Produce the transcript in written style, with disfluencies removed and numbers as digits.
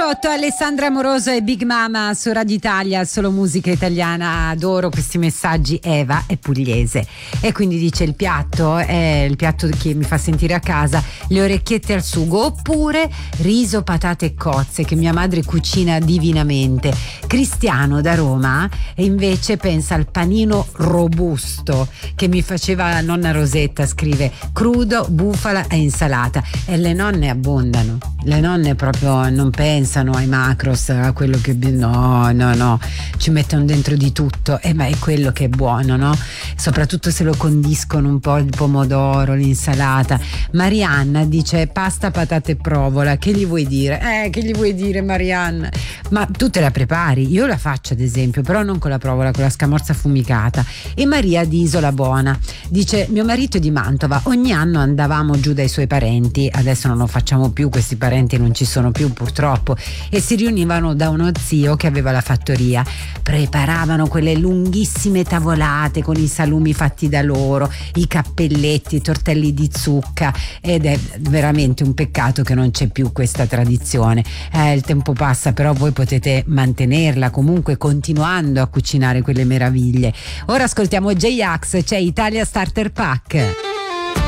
8 Alessandra Amoroso e Big Mama su Radio Italia, solo musica italiana. Adoro questi messaggi. Eva è pugliese e quindi dice: il piatto è il piatto che mi fa sentire a casa, le orecchiette al sugo, oppure riso, patate e cozze che mia madre cucina divinamente. Cristiano da Roma e invece pensa al panino robusto che mi faceva nonna Rosetta, scrive: crudo, bufala e insalata. E le nonne abbondano, le nonne proprio non pensano ai macros, a quello che no, ci mettono dentro di tutto, ma è quello che è buono, no? Soprattutto se lo condiscono un po' il pomodoro, l'insalata. Marianna dice: pasta, patate e provola. Che gli vuoi dire? Che gli vuoi dire, Marianna? Ma tu te la prepari? Io la faccio ad esempio, però non con la provola, con la scamorza affumicata. E Maria di Isola Buona dice: mio marito è di Mantova, ogni anno andavamo giù dai suoi parenti, adesso non lo facciamo più, questi parenti non ci sono più purtroppo, e si riunivano da uno zio che aveva la fattoria. Preparavano quelle lunghissime tavolate con i salumi fatti da loro, i cappelletti, i tortelli di zucca, ed è veramente un peccato che non c'è più questa tradizione. Il tempo passa, però voi potete mantenerla comunque continuando a cucinare quelle meraviglie. Ora ascoltiamo J-Ax, c'è Italia Starter Pack.